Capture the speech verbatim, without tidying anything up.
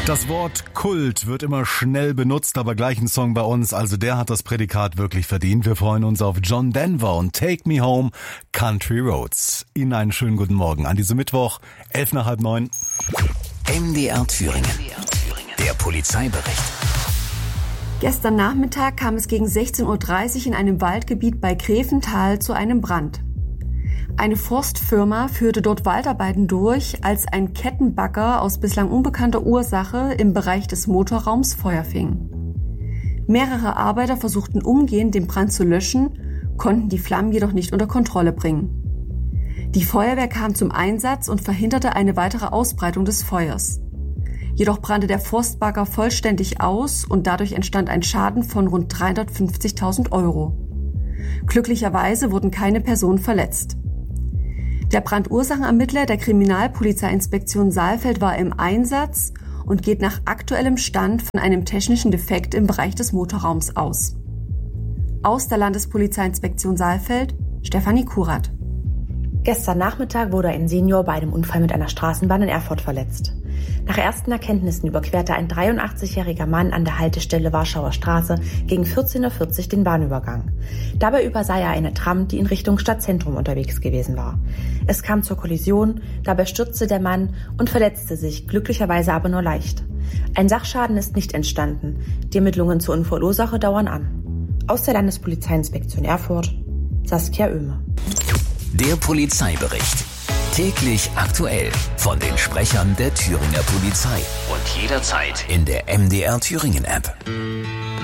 Das Wort Kult wird immer schnell benutzt, aber gleich ein Song bei uns, also der hat das Prädikat wirklich verdient. Wir freuen uns auf John Denver und Take Me Home, Country Roads. Ihnen einen schönen guten Morgen an diesem Mittwoch, elf nach halb neun. M D R Thüringen, der Polizeibericht. Gestern Nachmittag kam es gegen sechzehn Uhr dreißig in einem Waldgebiet bei Grevental zu einem Brand. Eine Forstfirma führte dort Waldarbeiten durch, als ein Kettenbagger aus bislang unbekannter Ursache im Bereich des Motorraums Feuer fing. Mehrere Arbeiter versuchten umgehend, den Brand zu löschen, konnten die Flammen jedoch nicht unter Kontrolle bringen. Die Feuerwehr kam zum Einsatz und verhinderte eine weitere Ausbreitung des Feuers. Jedoch brannte der Forstbagger vollständig aus und dadurch entstand ein Schaden von rund dreihundertfünfzigtausend Euro. Glücklicherweise wurden keine Personen verletzt. Der Brandursachenermittler der Kriminalpolizeiinspektion Saalfeld war im Einsatz und geht nach aktuellem Stand von einem technischen Defekt im Bereich des Motorraums aus. Aus der Landespolizeiinspektion Saalfeld, Stefanie Kurat. Gestern Nachmittag wurde ein Senior bei einem Unfall mit einer Straßenbahn in Erfurt verletzt. Nach ersten Erkenntnissen überquerte ein dreiundachtzigjähriger Mann an der Haltestelle Warschauer Straße gegen vierzehn Uhr vierzig den Bahnübergang. Dabei übersah er eine Tram, die in Richtung Stadtzentrum unterwegs gewesen war. Es kam zur Kollision, dabei stürzte der Mann und verletzte sich, glücklicherweise aber nur leicht. Ein Sachschaden ist nicht entstanden. Die Ermittlungen zur Unfallursache dauern an. Aus der Landespolizeiinspektion Erfurt, Saskia Oehme. Der Polizeibericht. Täglich aktuell von den Sprechern der Thüringer Polizei und jederzeit in der M D R Thüringen App.